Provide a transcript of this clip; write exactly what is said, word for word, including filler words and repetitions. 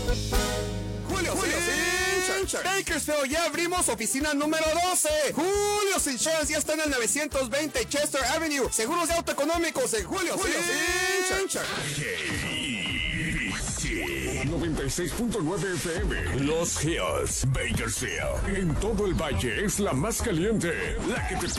Julio, Julio Insurance. Bakersfield, ya abrimos oficina número doce. Julio Insurance ya está en el novecientos veinte Chester Avenue. Seguros de auto económicos en Julio Insurance. noventa y seis punto nueve F M. Los Hills, Bakersfield. En todo el valle es la más caliente, la que te